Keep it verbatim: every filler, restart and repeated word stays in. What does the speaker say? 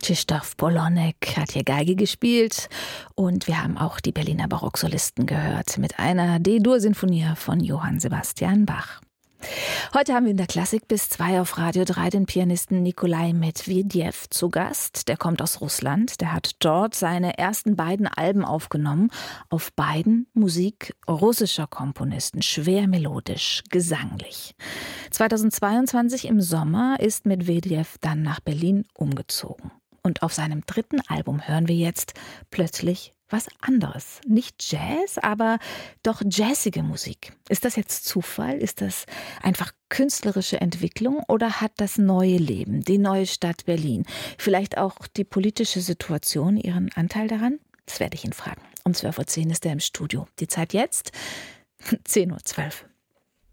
Krzysztof Polonek hat hier Geige gespielt und wir haben auch die Berliner Barocksolisten gehört mit einer D-Dur-Sinfonie von Johann Sebastian Bach. Heute haben wir in der Klassik bis zwei auf Radio drei den Pianisten Nikolai Medvedev zu Gast. Der kommt aus Russland. Der hat dort seine ersten beiden Alben aufgenommen. Auf beiden Musik russischer Komponisten. Schwer melodisch, gesanglich. zweitausendzweiundzwanzig im Sommer ist Medvedev dann nach Berlin umgezogen. Und auf seinem dritten Album hören wir jetzt plötzlich was anderes. Nicht Jazz, aber doch jazzige Musik. Ist das jetzt Zufall? Ist das einfach künstlerische Entwicklung oder hat das neue Leben, die neue Stadt Berlin, vielleicht auch die politische Situation ihren Anteil daran? Das werde ich ihn fragen. Um zwölf Uhr zehn ist er im Studio. Die Zeit jetzt? zehn Uhr zwölf.